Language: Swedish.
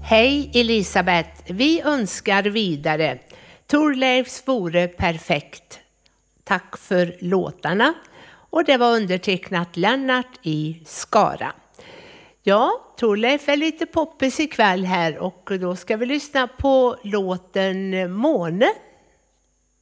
Hej Elisabeth, vi önskar vidare. Thorleifs vore perfekt. Tack för låtarna. Och det var undertecknat Lennart i Skara. Ja, Thorleif är lite poppis ikväll här och då ska vi lyssna på låten Måne.